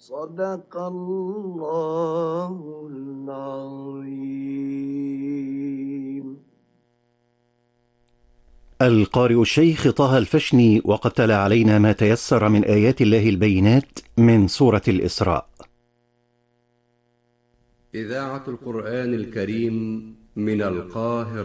صدق الله العظيم. القارئ الشيخ طه الفشني، وقد تلا علينا ما تيسر من آيات الله البينات من سورة الإسراء. إذاعة القرآن الكريم من القاهرة.